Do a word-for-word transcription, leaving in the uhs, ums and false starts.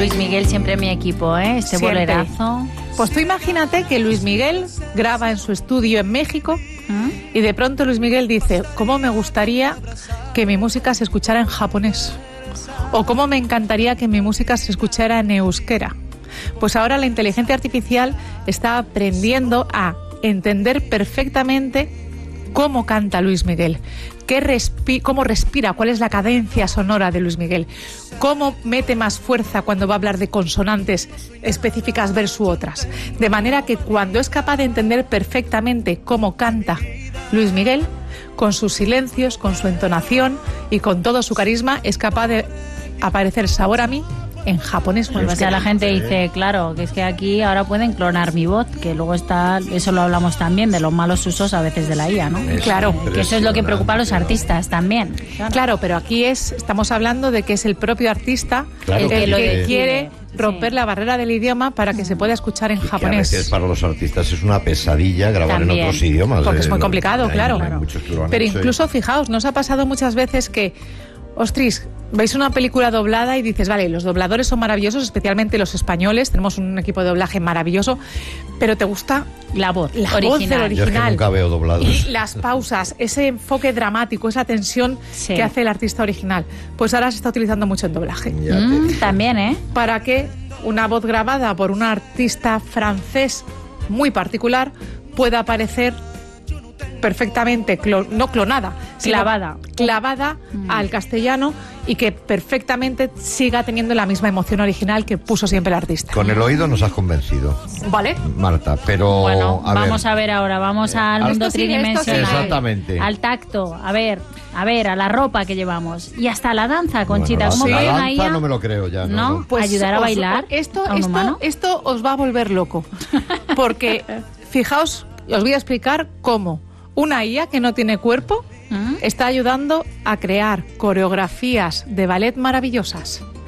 Luis Miguel siempre en mi equipo, ¿eh? Este Siempre. bolerazo. Pues tú imagínate que Luis Miguel graba en su estudio en México ¿Mm? y de pronto Luis Miguel dice, ¿cómo me gustaría que mi música se escuchara en japonés? O cómo me encantaría que mi música se escuchara en euskera. Pues ahora la inteligencia artificial está aprendiendo a entender perfectamente cómo canta Luis Miguel, qué respi- cómo respira, cuál es la cadencia sonora de Luis Miguel, cómo mete más fuerza cuando va a hablar de consonantes específicas versus otras. De manera que cuando es capaz de entender perfectamente cómo canta Luis Miguel, con sus silencios, con su entonación y con todo su carisma, es capaz de aparecer Sabor a mí en japonés. Pues o sea, la gente dice, claro, que es que aquí ahora pueden clonar mi voz, que luego está, eso lo hablamos también, de los malos usos a veces de la I A, ¿no? Es Claro, Que eso es lo que preocupa a los artistas también. Claro, pero aquí es, estamos hablando de que es el propio artista Claro, el que que, lo decide. quiere romper Sí. la barrera del idioma para que se pueda escuchar en Y que a japonés. veces para los artistas es una pesadilla grabar También. en otros idiomas. Porque es eh, muy no- complicado, hay- claro. hay muchos que lo han Pero hecho y- incluso, fijaos, ¿nos ha pasado muchas veces que, ostras, veis una película doblada y dices, vale, los dobladores son maravillosos, especialmente los españoles, tenemos un equipo de doblaje maravilloso, pero te gusta La voz la voz del original. Yo es que original. nunca veo doblados. Y las pausas, ese enfoque dramático, esa tensión Sí. que hace el artista original. Pues ahora se está utilizando mucho en doblaje. Ya te Mm, digo. también, ¿eh? Para que una voz grabada por un artista francés muy particular pueda aparecer perfectamente, clo- no clonada, sino Clavada. clavada Mm. al castellano y que perfectamente siga teniendo la misma emoción original que puso siempre el artista. Con el oído nos has convencido, ¿Vale? Marta, pero Bueno, a vamos ver, a ver ahora, vamos al Esto mundo sigue, esto tridimensional. sigue. Exactamente. Al tacto, a ver, a ver, a la ropa que llevamos. Y hasta la danza, Conchita. bueno, ¿Cómo la, puede la una danza I A? no me lo creo ya. No, ¿No? no. Pues ¿Ayudar a os- bailar Esto, a un esto, humano? esto os va a volver loco. Porque, fijaos, os voy a explicar cómo una I A que no tiene cuerpo ¿Mm? está ayudando a crear coreografías de ballet maravillosas.